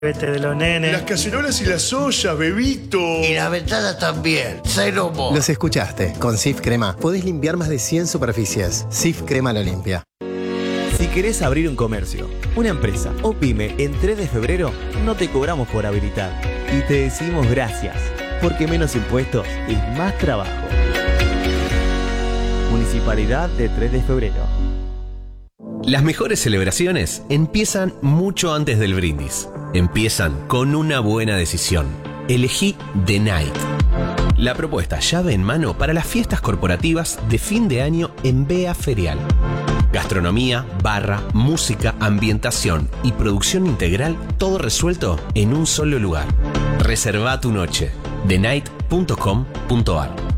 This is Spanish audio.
Vete de los nenes. Las cacerolas y las ollas, bebito. Y la ventana también. Celomo. Los escuchaste. Con Cif Crema podés limpiar más de 100 superficies. Cif Crema lo limpia. Si querés abrir un comercio, una empresa o pyme en 3 de febrero, no te cobramos por habilitar. Y te decimos gracias, porque menos impuestos es más trabajo. Municipalidad de 3 de febrero. Las mejores celebraciones empiezan mucho antes del brindis. Empiezan con una buena decisión. Elegí The Night. La propuesta llave en mano para las fiestas corporativas de fin de año en Bea Ferial. Gastronomía, barra, música, ambientación y producción integral, todo resuelto en un solo lugar. Reserva tu noche. TheNight.com.ar